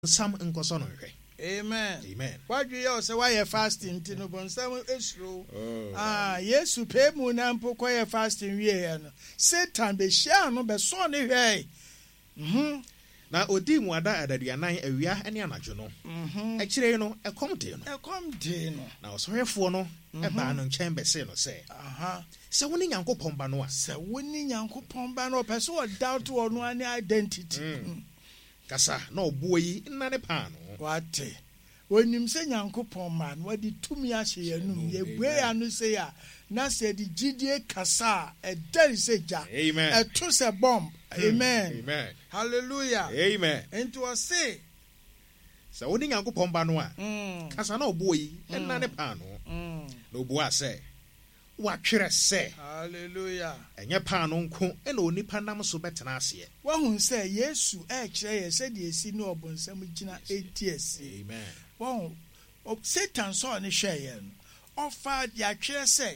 some nkoso no hwe. Amen. Amen. What do you say? Why you fasting? Tino bonsam esro. Yes, you pay mu na mpo kwa fasting wie no. Satan be share no be so ne hwe. Na odi mu ada adadianan awia ene anadwo no. Ekire no ekom de no. Ekom de no. Na osohwefo no eba no nchen be se no se. Se woni Nyankopon ba no a. Se woni Nyankopon ba no person o doubt ono ani identity. Kasa na obuo yi na ne pa no. Wate. Wonim se Nyankopon man wadi tumi ahye yanum ye bue ya no se ya na se di gidie kasa e dari se ja. Amen. E to se bomb. Amen. Amen. Hallelujah. Amen. Into a say. So woni Nyankopon ba no a. Kasa na obuo yi na ne pa no. Na obuo ase. Watwere se. Hallelujah. Enye pa no nko e na onipa nam so betena ase. Wa hun se Yesu e kire ye se de esi no obonsam gina etiesi. Amen. Won Satan so ne hwe ye no. Ofa ya twere se.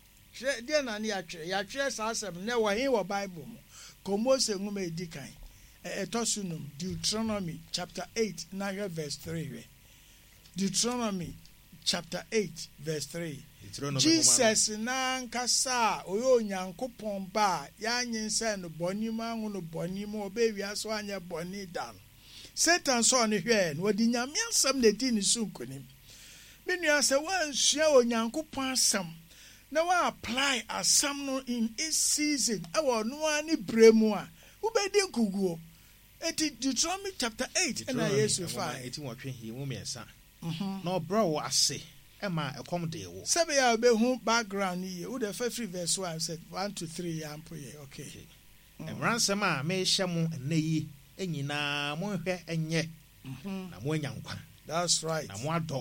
Hwe de na ne ya twere. Ya twere sa asem ne wo hin wo Bible mo. Komo se ngum edikan. Etosunum Deuteronomy chapter 8 na verse 3. Deuteronomy chapter 8 verse 3. Jesus na nkasa oyo Nyankopon ba ya nyinse no bonim anwo no bonim obewia so anya boni dan. Satan so ne hwe no odi nyame asam na di ne sunkonim. Menua se wansua Onyankopon asam na wa apply asam no in its season awo no ani bremu a ubedi nkuguo. Eti Deuteronomy chapter 8 na Yesu fa eti wotwe hi mu miensa. No bro ase Emma ekom de wo. Sabe ya obehu background ye. Wo the first verse 1 said 1 to 3 ya ampo ye. Okay. Emransem a me hye mo eneyi enyina mo hwe enye. Na mo anya nkwa. That's right. Na mo ado.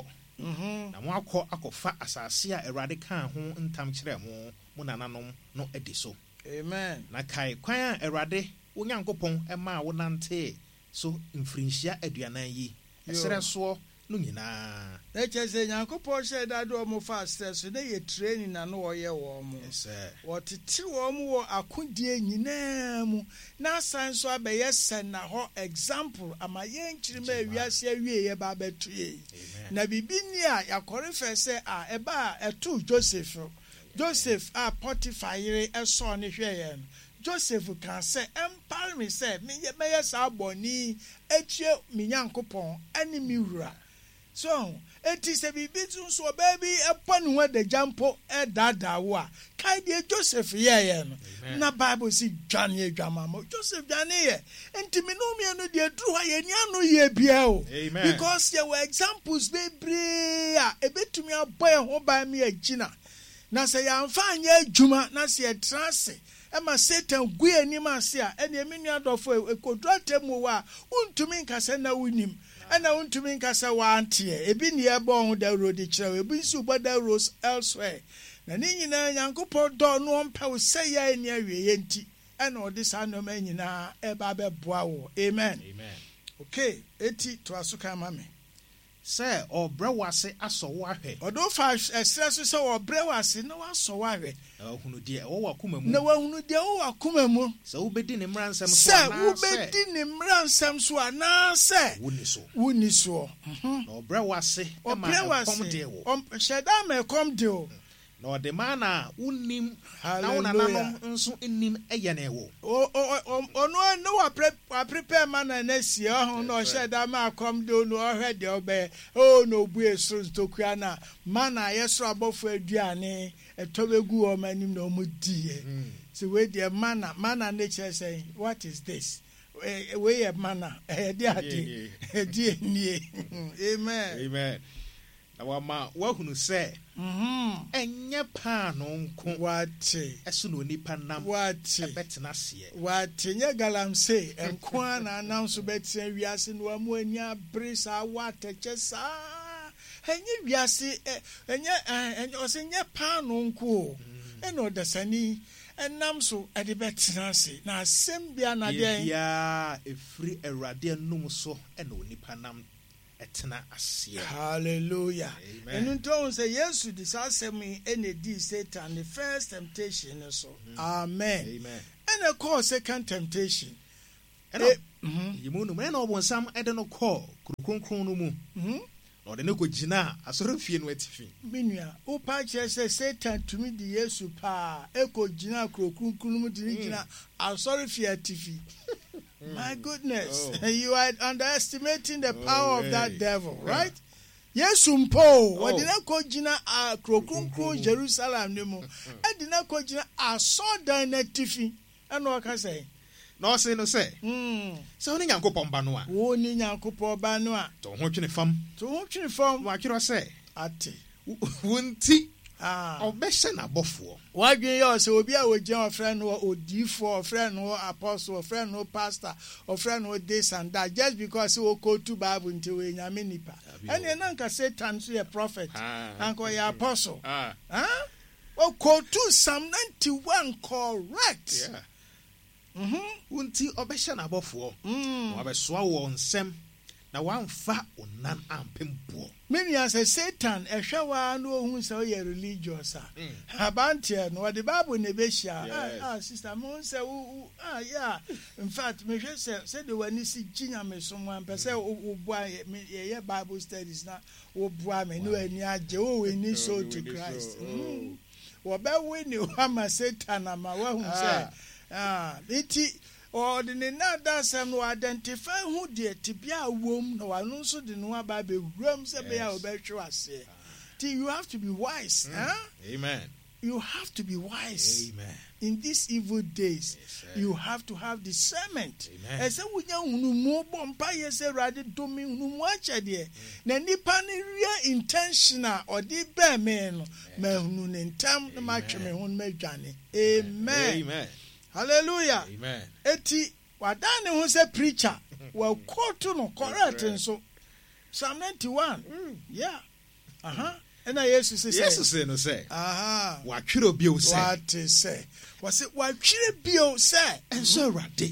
Na mo akofa asase a Awurade kan ho ntam kire mo nananom no edi so. Amen. Na kai kwan a Awurade wo Nyankopon ema wo nante so mfrinhia aduanan yi. Esere so no nyina. Na chese Nyankopon she da do mo fast so na ye training na no ye wo mo. Yes. Wotete wo mo wo akodie nyina mu. Na san so abeye sen na ho example ama ye nchiri ma awiase awie ye ba betu ye. Na bibini a yakore fe se a eba etu Joseph. Joseph a Potiphar yere eso ne hwe ye no. Joseph can say empire me say me ye sa boni etie me Nyankopon ani mi wura. So, it is a bibitu so baby upon where the jampo dada wa. Kai de Joseph ye na Bible see Johnny Jamamo. Joseph Johnny and Timino no de true ye no ye biao. Because there were examples baby a bit to me a boy home by me a Gina. Na say I'm fine ye Juma, na say a transit. Emma Satan gwe ni masia ene menu adofo ekodrate mu wa untumi nkase na wunim ena untumi nkase wa antie ebi ne ebo ho da road kire ebi nsu boda rose elsewhere na ni nyina Nyankopon do no mpa wo say ya eni awie nti ena odi sa no ma nyina eba beboa wo. Amen. Okay, eti to asuka ma me say obrewase aso wo ahwe odo fa esre so say obrewase na waso wo ahwe hunu de wo wakoma mu na wahunu de wo wakoma mu say wo bedi ne mransam so na wo bedi ne mransam so na say woni so na obrewase e ma kom de wo sheda ma kom de wo na ode mana unim na wonananom nso enim eye na ewo ono no wa prepare mana na sie ho no sheda ma kom de no ohwe de obe no bu eso ntokua na mana yeso abofo aduane etobegu o manim na omudie so we de mana nature say what is this we have mana de ade nie. Amen. Na wama wahunu se enye pa no nko wate eso no nipa nam wate betena se wate nye galamse enko na announce betena wiase no amu anya brisa wate chesa enye wiase enye osenye pa no nko eno dasani enam so ade betena se na asembia na den ya efri Awurade anum so eno nipa nam etna asia. Hallelujah. And don't say yes to this assembly any D Satan the first temptation so. Amen. And of course second temptation. yimu no me na obonsam ede no call kurukronkron no mu na ode ne ko gina asoro fie no atifi minua o pa che say Satan to me di Yesu pa e ko gina kurukronkron mu di gina asoro fie atifi. My goodness, you are underestimating the power of that devil, right? Yesu mpo wadi na ko gina kurukronkron Jerusalem ne mu e di na ko gina asodan na atifi eno aka say no say no say so oni Nyankopon ba no a woni Nyankopon ba no a to ho twene fam wa kiro say ate wonti obehye na bofo wadwen yo say obi a ogian ofren no odifo ofren no apostle ofren no pastor ofren no this and that just because we go to Bible until we nyame nipa and na nka Satan so a prophet and ko ya apostle o go to Psalm 91 correct wonti obehye na bofo wa besoa wo nsem na wamfa onan ampempo many say Satan ehwa no ohun say o religious abantie no the Bible ne be shia sister mo say yeah in fact me say the one is ginya me someone person o bua ye Bible studies na o bua me no ani age o we ni so to Christ wo be we ni o ma Satan ama wa hu say iti ordinary na that some no identify who the tibia wom no anu so de no aba be wram se be ya obetwe ase. You have to be wise, Amen. You have to be wise. Amen. In these evil days, you have to have discernment. Amen. Ese wunya hunu mo bompa yese rade domi hunu mo acha de. Na nipa ne real intentional or di be me no me hunu ne ntam na ma twe me hunu madwane. Amen. Amen. Hallelujah. Amen. Eti wadane hu se preacher wa quote no correct nso Psalm 91. Yeah. And Jesus say Jesus say no say wa twiro bio say what say was it wa twiro bio say enso awrade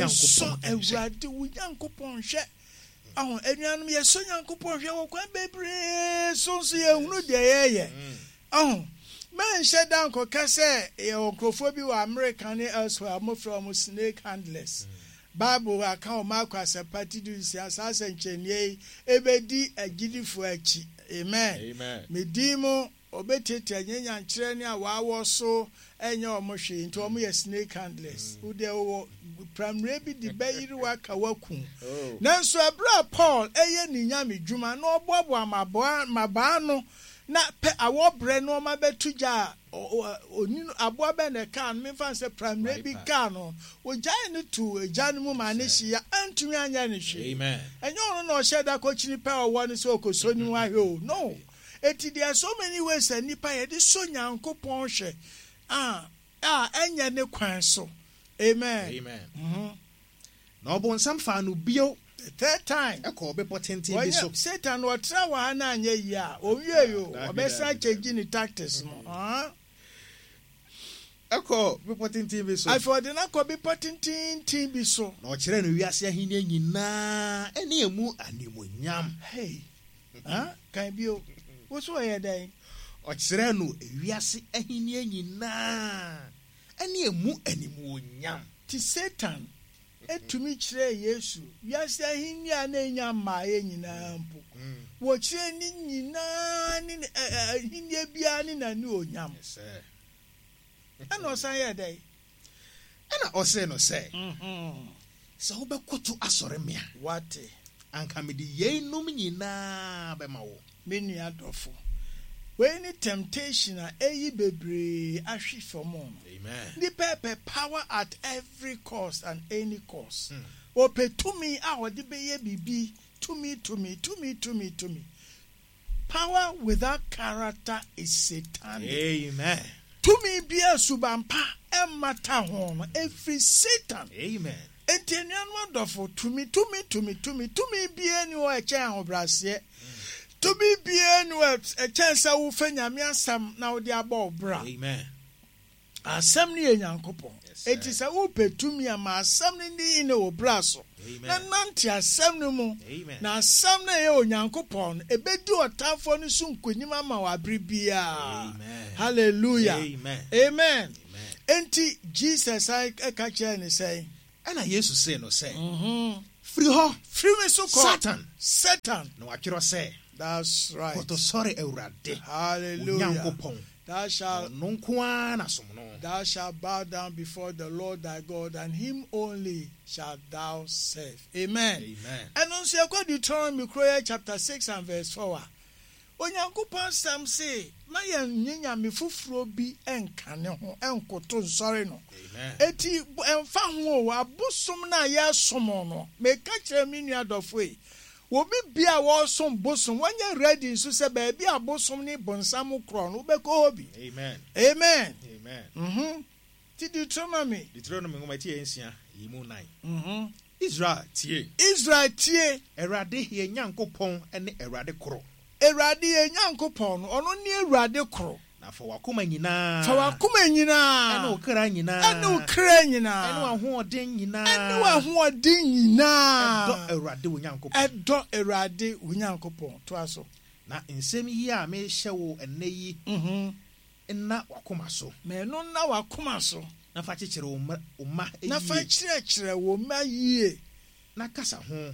Onyankopon hwe enuanum ye so Nyankopon hwe wo kwan bebre so ye hunu de ye man shut down ko kase e onkrofo bi wa America ne elsewhere mo from snake handlers Bible account mark as a party do siasa nchenie ebedi agidifo achi. Amen. Amen. Medimo obetete anyanya nkyere ne a wawo so enye omohwe nti omo ye snake handlers ude wo primary bi de bayiri waka waku nanso abra Paul eye ni nyame dwuma na oboabo amabaa no na pe awobre no ma betuja oninu aboa be ne kan me fan se primary bi kan no wo jai ne to ejanu mu ma ne hia antumi anya ne hwe. Amen. Enyo no no sheda ko chini pe owo ne so okosoni wa he no eti there are so many ways that nipa ye de so Nyankopon hwe enya ne kwan so. Amen. Amen. Na obonsam fa no bio the third time eko be potenti bi so Satan wo tra wa na anya yi a owie yo obesa change ni tactics no eko be potenti bi so I for the na ko be potenti bi so na o kire no wiase ahini nyina ene emu animonyam hey kan bio wo so ye dan o kire no wiase ahini nyina ene emu animonyam ti Satan etumi kire Yesu wiase ahini a na enya ma ye nyina mpo wo kire ni nyina ni ahini bia ni na ni onyam ana osan ye dai ana ose no say so wo bekoto asore mea wate anka me di yenum nyina be ma wo menu adofo when any temptation eyi bebre ahwe from on. Amen. The pepper power at every cost and any cost. Ope to me our de be bibi to me. Power without character is satanic. Amen. To me be a subampa emata home every Satan. Amen. Etenian wonderful to me be anywhere a chan obrasier. To be anywhere a chance I will fenya me asam now the above bra. Amen. Asam ni Nyankopon. It is a upe to me ama asam ni ine obraso. Na nanti asam no mu. Na asam na ye Nyankopon ebedu otafo ni so nkonima ma wa bribia. Amen. Hallelujah. Amen. Amen. Enti Jesus I catch and say ɛna yesu say no say firi hɔ free me so called Satan na watwerɛ sɛ that's right kɔtɔsɔre Awurade hallelujah Onyankopɔn thou shalt no nko ara na som no thou shalt bow down before the Lord thy God, and him only shalt thou serve. Amen. And on Deuteronomy chapter 6 and verse 4. Onyankopɔn sam say, "Ma yɛn nyanya me fufuro bi enka ne ho enkoto nsɔre no." Eti emfa ho abosom na yɛ som no. Me ka kyerɛ me nua dɔfo yi. Obi bia wo som bosom wanya ready nso se ba bia bosom ni bonsam kro no be ko obi. Amen. Ti Deuteronomy ngoma ti ensia yimu 9. Israel tie Awurade ye Nyankopɔn ene Awurade kro. Awurade ye Nyankopɔn no ono ni Awurade kro. Na fa wakoma nyinaa ene okra nyinaa ene ahoɔden nyinaa ɛdɔ Awurade wo Nyankopɔn to aso na nsɛm yi a me hyɛ wo enne yi na wakoma so me no na wakoma so na fa kyekyere wo ma na fa kyerɛkyerɛ wo ma yie na kasa ho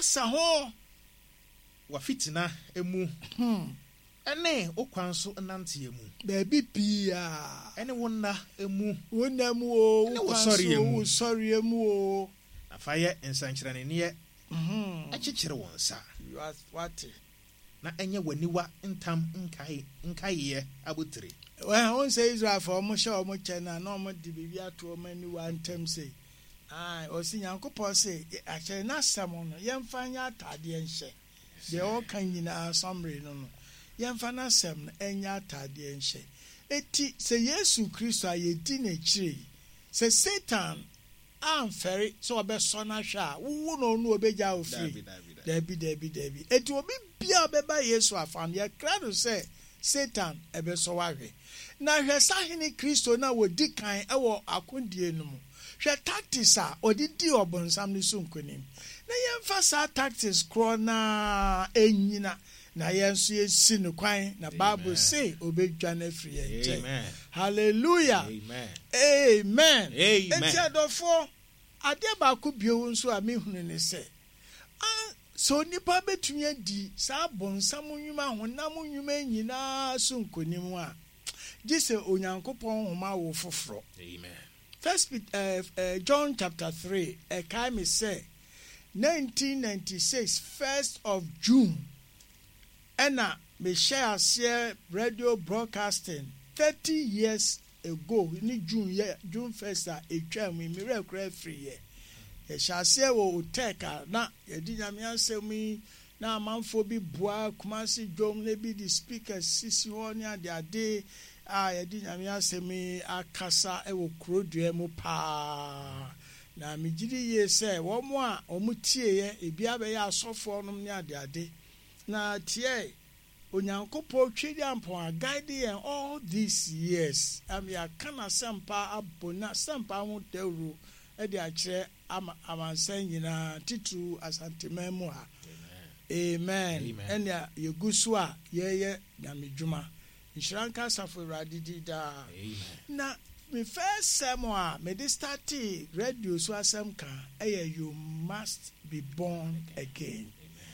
wafitina emu ene okwan so nante emu baabi pia ene wonna emu o okwan so sorry emu o afaye nsankyerane ne akyekyere won sa what na enye waniwa ntam nkaye abotire on say Israel for mo hye o mo chena na o mo de bibi ato o maniwa ntam say o si Nyankopɔn say akyere na asɛm no yɛmfa nya atade nhye de o kan nyina summary no yɛmfa na asɛm no enya atade nhye eti sɛ Yesu Kristo ayedi na kyire sɛ Satan amfɛre sɛ ɔbɛsɔ na hwɛ a wo no no obegya ofiri dabi eti obi bia obeba Yesu afam yɛ kra no sɛ Satan ɛbɛsɔ wahwɛ na hwɛ sahene Kristo na wodi kan ɛwɔ akondie no mu hwɛ tactics a odidi ɔbonsam ne so nkonim na yɛmfa sa tactics kro na enyina na yɛnso yɛsi no kwan na Bible say obedwa na afiri yɛn hallelujah amen enti adɔfo ade baako bio nso a mehunu ne sɛ so nipa betumi adi saa bonsam nnwuma honam nnwuma nyinaa so nkonim a gise Onyankopɔn homa wo foforo amen John chapter 3 kai me say 1996 1st of June ena me share radio broadcasting 30 years ago ni June 1st a etwa me rekra free ye share wo uteka na yedi nyame asemi na amanfo bi boa Kumasi dwom na bi the speakers sisi ho ne ade yedi nyame asemi akasa wo krodua mu pa na mejiri ye se wo mo a omutie ye ebi abɛyɛ asɔfo nom ne ade na tie Onyankopɔn twedi ampon guide yen all these years ya kana sempa abona sempa ho dawro e de akyerɛ amansan nyina titu asantemamu ha amen enya yegusu a yeye nyamedwuma nshranka safo radidi da na me first sermon me dey start radio so asem kan you must be born again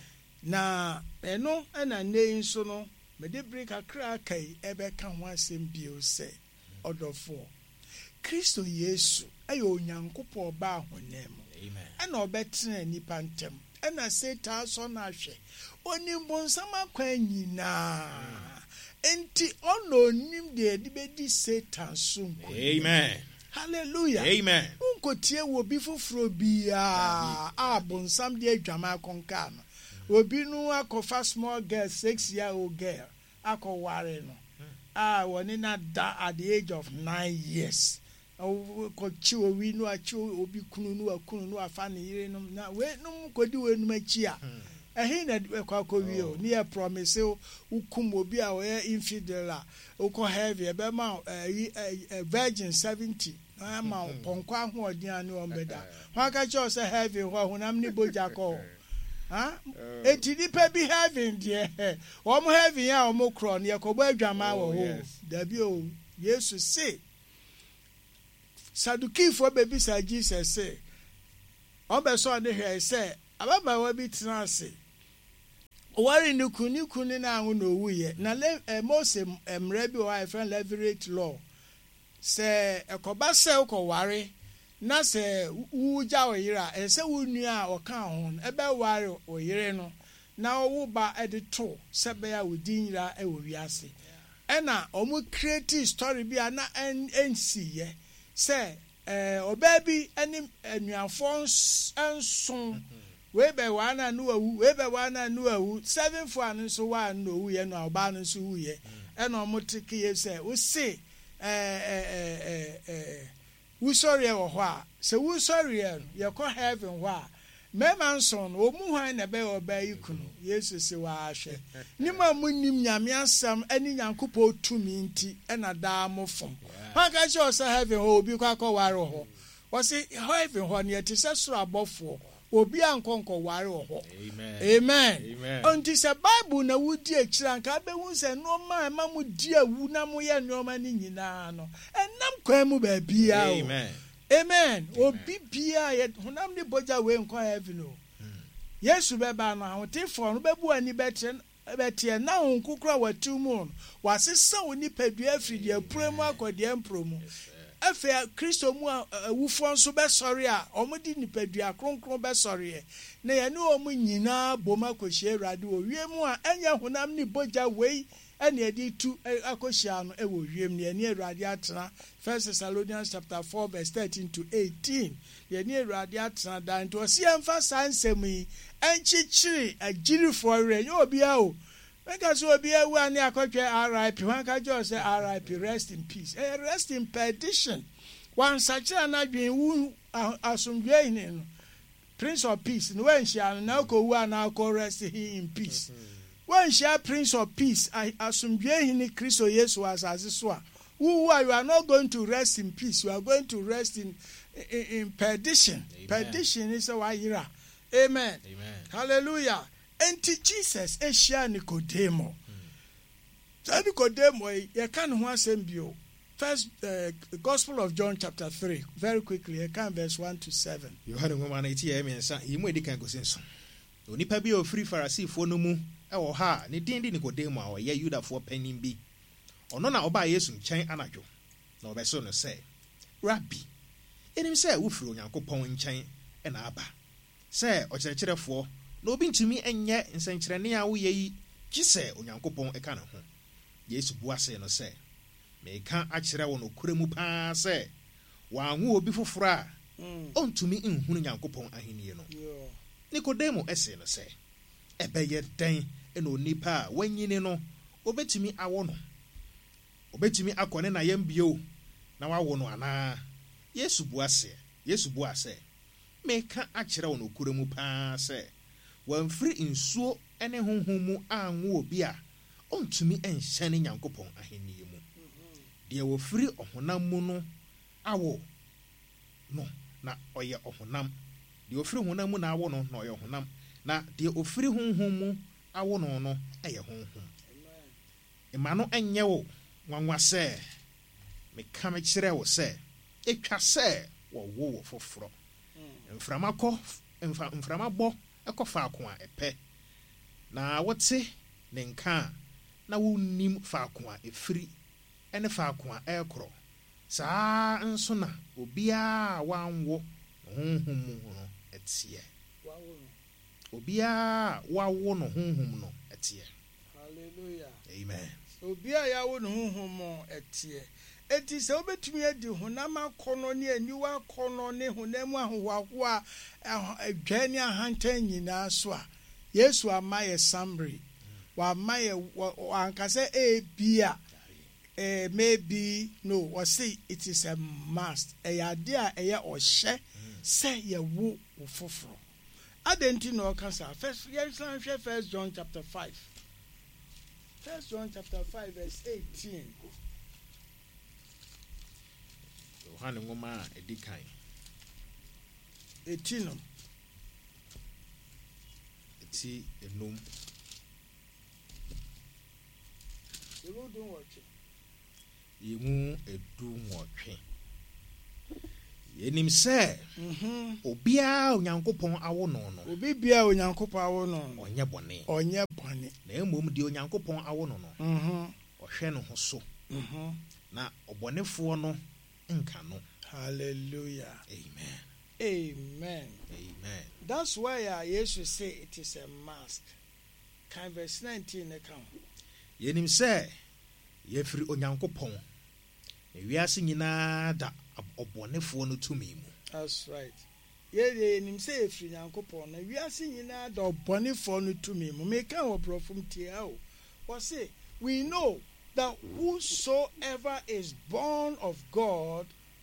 na eno na nei nso no me dey break akra kai ebe kan ho asem bio se odofo Kristo Yesu Onyankopɔn ba ahonem ena obetena nipa ntem ena Satan so na hwe onimbonsam akwan nyina enti ono nim de bedi Satan so nko amen hallelujah amen unkotie wo bi foforo bia abonsam de adwama konka no obi no akofa small girl 6-year-old girl akoware no woni na da at the age of 9 years ko chiwo wi no achiwo obi kunu no akunu no afa ne yire no na we no kodi we no machi a ehin na kwa wi o ni e promise ukum obi a we infidel a uko heavy e be ma virgin 70 ma ponko ahoodin ani o mbeda ho ka cho se heavy ho honam ni boja ko eti nipa bi heaven de o mo heaven ya o mo kro ne ko ba adwama wo ho dabi o Yesu say Sadducee for baby say Jesus say obeso de hwe say ababa bi tena ase wari ni kuni na anwo no wuye na Mose emre bi wa friend leverage law se ekoba se ukoware na se wuja oyira se wunua oka ho ebe ware oyire no na owu ba edito se be ya wudinra e wo wiase ena omu create story bi na ensiye se obabi ani anuafo enson we be wana no awu we be wana no awu 7 for an so wa no wu ye no oba no so wu ye ena omutike ye se wo se we sorry e wo ho a se we sorry e ye ko heaven ho a mema nson o mu hwan na be oba ikunu yesu se wa ahwe nima munim nyame asam ani nyankopo tumi nti ena da mofom ha ka je o se heaven ho obi kwa ko ware ho wo se heaven ho ne ti se soro abofo obi ankonko ware ho amen onti se bible na wudi akira nka be hu se no ma mu di awu na mu ye nneoma ni nyina no enam kwa mu ba bia o amen obi bia ye honam ni boja we nko heaven o yesu be ba no ahotifo no be bu ani betie na honkukura watu mu wasesa oni padua afidi apremu akode empromu afi kristo mu awufo nso be sori a omudi nipadua kronkron be sori na ye ne omu nyina boma kohie awrade o wiem a enya honam ni boja we ene edi tu akohia no e wo wiem ne ene awrade atena 1 Thessalonians chapter 4 verse 13 to 18 ye ne awrade atena dan to si emfa sansem yi enchichiri agirifo re ye obi a o because obi a wu ani akotwe RIP wan ka jo say RIP rest in peace rest in perdition wan sacha na dwen wu asomdwe hin no Prince of Peace no wan shia na ko wu ana ko rest in peace wan shia Prince of Peace asomdwe hin Kristo Yesu asase so a you are not going to rest in peace, you are going to rest in perdition. Amen. Perdition is a wayira. Amen. Hallelujah. Enti Jesus eshia Nicodemo. Nicodemo ye kan ho asem bio. First Gospel of John chapter 3 very quickly ye kan verse 1 to 7. Yohane ngoma na iti emensa yimu edi kan gosenso. Onipa bi ofiri Farisifo no mu e wo ha ne din di Nicodemo a ye Yudafo panin bi. Ono na oba Yesu nkyɛn anadwo na obeso no sɛ Rabbi enim sɛ wo firi Onyankopɔn nkyɛn na aba sɛ ɔkyerɛkyerɛfo na obi ntumi enye nsɛnkyerɛne a wo yi gye sɛ Onyankopɔn eka ne ho Yesu buase no sɛ meka akyerɛ wo no kura mu paa sɛ wanwo obi foforo a ontumi nhunu Onyankopɔn ahenni no Nikodemo ɛse no sɛ ɛbɛyɛ dɛn na onipa a wanyini no obetumi awo no obetumi akɔne na yambio na wawo no ana Yesu buase meka akyerɛ wo no kura mu paa sɛ wamfiri nsuo ene honhom mu anwo obi a ontumi enhyɛne Nyankopɔn ahenni mu deɛ wofiri ɔhonam mu no awo no na ɔyɛ ɔhonam deɛ ofiri honam mu na awo no na ɔyɛ ɔhonam na deɛ ofiri honhom mu awo no no ɛyɛ honhom ema no enye wo nwanwa sɛ meka me kyerɛ wo sɛ etwa sɛ wo foforo mframa bɔ ɛkɔfa ako a ɛpɛ na wote ne nka na wonnim faako a efiri ɛne faako a ɛkorɔ saa nso na obiaa wanwo honhom mu no ɛteɛ obiaa wawo no honhom no ɛteɛ hallelujah amen obia ya wo no honhom etie enti se obetumi adi honam akono ne aniwa akono ne honam ahowaho a adwane ahantan nyina so a Yesu amaye summary wa amaye ankasa bia maybe no we say it is a must ade a eye ohye se ye wo foforo adenti no kasa first John chapter 5 1 John chapter 5 verse 18. Yohane ngoma edi kan 18. Eti enum. Ewu do watch. Yemu edu nwotwe. Yenim se obia onyankopon awo no no. Obi bia onyankopon awo no. Onye bone. Onye bone. Na emom de onyankopon awo no no. Ohwe no ho so. Na obonefo no nka no. Hallelujah. Amen. Amen. Amen. That's why Jesus say it is a must. Can verse 19 come? Yenim se yefiri onyankopon. Ewiase nyina da obonefo no tumi mu. That's right. Yenim se yefiri onyankopon na wiase nyina da obonefo no tumi mu. Me kan obrofum tie o. What say? We know that whosoever is born of God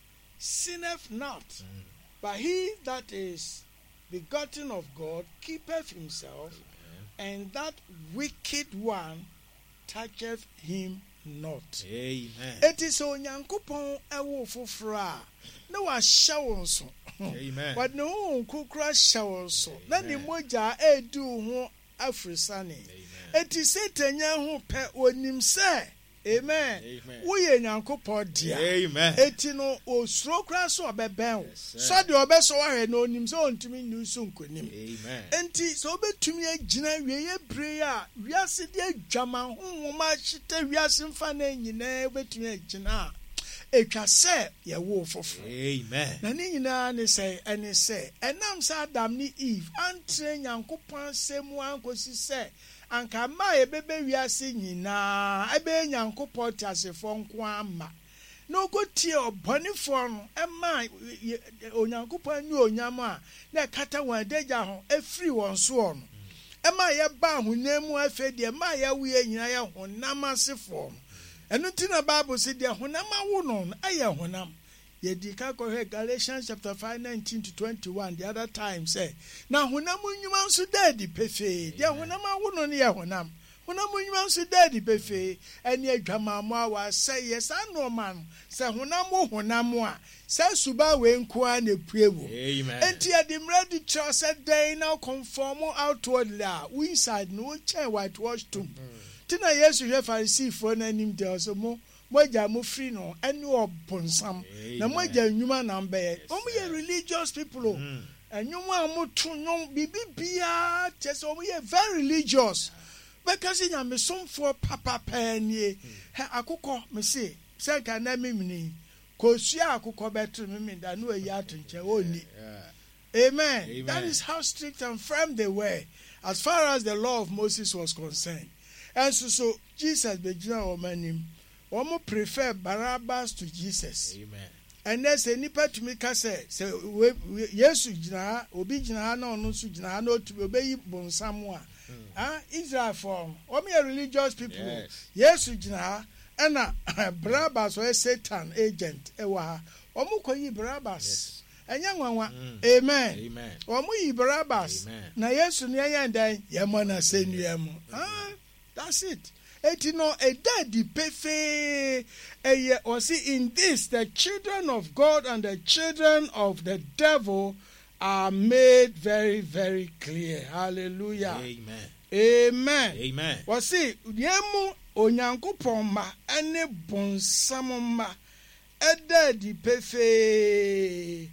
sinneth not, but he that is begotten of God keepeth himself, and that wicked one toucheth him not. Amen. It is onyankopon ewo foforo na wa hye so. Amen. But no kukura hye so. Na ni moja edu ho afrisane. It is setanya ho pe onim se. Amen. We nyankopon dia. Amen. Eti no osuro kra so obeben wo. So de obeso wa hwe no onim se ontumi nusu nkonim. Amen. Enti so obetumi agina wieye bre a wiase de adwama honhoma hyeta wiase mfa na nyina obetumi agina etwa se ye wo fofo. Amen. Na ni nyina ne se ene se enam sa Adam ni Eve antre nyankopon semu ankosi se anka ma ebebe wiase nyina ebe nyankopon tasefo nko ama na okotie obonefo no ema onyankopon ni onyam a na kata wan deja ho efiri won so no ema ye ba honam afedi ema ye wie nyina ye honam asefo eno tina Bible say de honam awo no aye honam Yedika ko Galatians chapter 5:19 to 21 the other time say na honam nyuma nso dadi pefe dia honam awo no ne ye honam nyuma nso dadi pefe ene adwamamo awa say yes ano man say honam a say suba we nko a na puewo enti adimra di cho say den now conform outwardly we inside no chair whitewash tomb tina Yesu hwe Pharisee fo na nim de so mo moja mo free no ene obonsam na moja nnwuma na mbe omo ye religious people nnwuma mo to no bibia chese omo ye very religious because nyame somfo papa panie akukọ me se ka na mimini ko sua akukọ betu mimi da no ayi atunche oni. Amen. That is how strict and firm they were as far as the law of Moses was concerned. And so Jesus begina omanim Omo prefer Barabbas to Jesus. Amen. And there's a nipa to me say Yesu jina obi jina na onu su jina na otu obeyi bonsamwa. Israel form. Omo religious people. Yesu jina na Barabbas or Satan agent ewa. Omo koyi Barabbas. Enya nwanwa. Amen. Amen. Omo yi Barabbas. Na Yesu ne yan dan yemana senuemu. That's it. Etino a daddy pefe or see in this the children of God and the children of the devil are made very, very clear. Hallelujah. Amen. Amen. Amen. Well, see, yemu onyankopon ma ene bonsam ma a daddy pefe.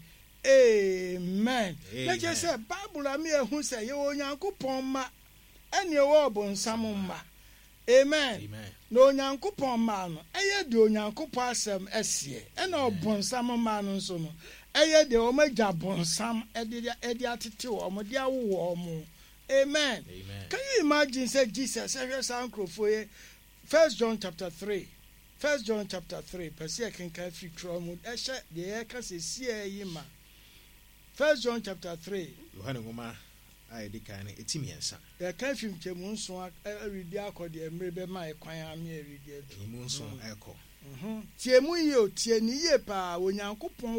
Amen. Let's just say Bible ami ehun say ye onyankopon ma ene wo bonsam ma. Amen. Amen. No onyankopon ma no eye de onyankopon asem esie e na obonsam ma no nso no eye de o magya bonsam e de atete o mo de awo o mo. Amen. Amen. Can you imagine say Jesus sankrofo ye 1 John chapter 3 perse ken ka fi kromo e hye de e ka se sie yi ma 1 John chapter 3 Yohane ngoma ayedika ne etimiensa ya kan fi mchemu nso aridi akodi emre be mai kwan ami aridi adu mu nso eko tie mu yi o tie ni ye pa onyankopon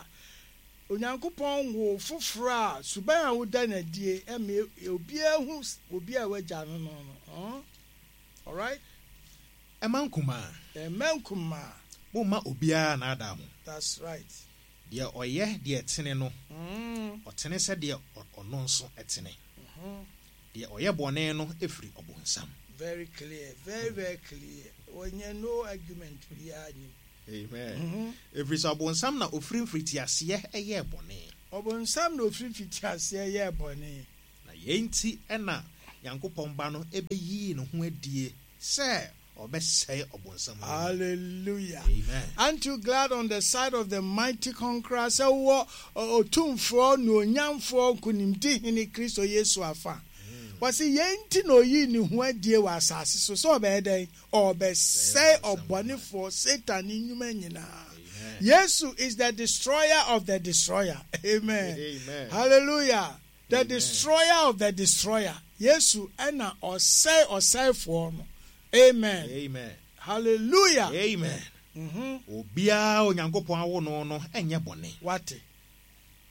wo foforo a suban a woda na die eme obi ehu obi a wagya no all right emankuma mo ma obi a na adamu. That's right. De oye de etene no otene se de ono nso etene de oye bone no efiri obonsam. Very clear, very very clear. When you no argument we are Amen. Every sabonsam na ofiri mfiti ase eye bone. Obonsam na ofiri mfiti ase eye bone. Na yenti na Nyankopon ba no ebeyi no ho adie se obeseye obonsam. Hallelujah. Amen. Aren't you glad on the side of the mighty conqueror? Say what otumfo no nyamfo kunimdi hini Kristo Yesu afa. Wasi yenti no yi ni ho adie wa asase so obeden obeseye obone for Satan inyuma nyina. Yesu is the destroyer of the destroyer. Amen. Amen. Hallelujah. The Amen. destroyer of the destroyer. Yesu ena osai for no. Amen. Amen. Hallelujah. Amen. Obia Onyankopon awo no enye bone. What?